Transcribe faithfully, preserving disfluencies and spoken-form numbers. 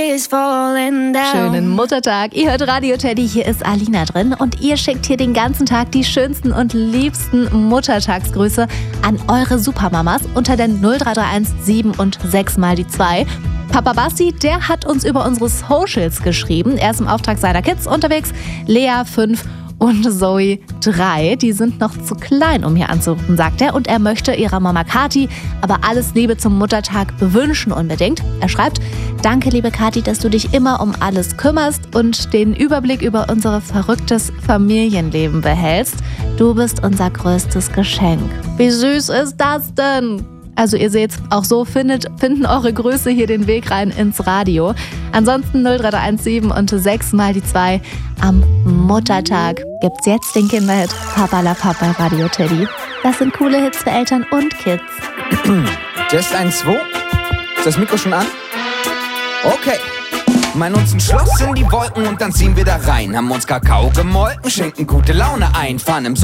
Schönen Muttertag. Ihr hört Radio Teddy, hier ist Alina drin und ihr schickt hier den ganzen Tag die schönsten und liebsten Muttertagsgrüße an eure Supermamas unter den null drei drei eins sieben und sechs mal die zwei. Papa Basti, der hat uns über unsere Socials geschrieben. Er ist im Auftrag seiner Kids unterwegs. Lea fünf und Zoe drei. Die sind noch zu klein, um hier anzurufen, sagt er. Und er möchte ihrer Mama Kathi aber alles Liebe zum Muttertag wünschen unbedingt. Er schreibt: Danke, liebe Kathi, dass du dich immer um alles kümmerst und den Überblick über unser verrücktes Familienleben behältst. Du bist unser größtes Geschenk. Wie süß ist das denn? Also ihr seht, auch so findet, finden eure Grüße hier den Weg rein ins Radio. Ansonsten null drei drei eins sieben und sechs mal die zwei. Am Muttertag gibt's jetzt den Kinderhit Papa la Papa Radio Teddy. Das sind coole Hits für Eltern und Kids. Test eins, zwei. Ist das Mikro schon an? Okay. Meinen uns ein Schloss in die Wolken und dann ziehen wir da rein. Haben uns Kakao gemolken, schenken gute Laune ein, fahren im